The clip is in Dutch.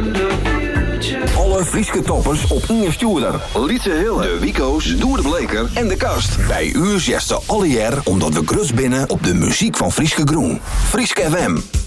Alle Frieske toppers op Inge Stuurder. Lietse Hille, de Wico's, Doer de Bleker en de Kast. Bij u zesten alle jaar omdat we grus binnen op de muziek van Frieske Groen. Frieske FM.